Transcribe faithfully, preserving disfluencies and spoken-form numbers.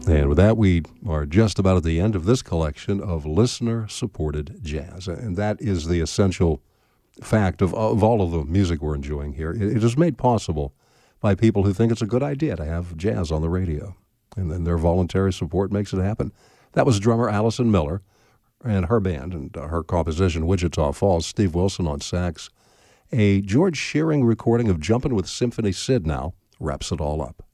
And with that, we are just about at the end of this collection of listener-supported jazz. And that is the essential fact of, of all of the music we're enjoying here. It, it is made possible by people who think it's a good idea to have jazz on the radio. And then their voluntary support makes it happen. That was drummer Allison Miller and her band and uh, her composition, Wichita Falls. Steve Wilson on sax. A George Shearing recording of Jumpin' with Symphony Sid now wraps it all up.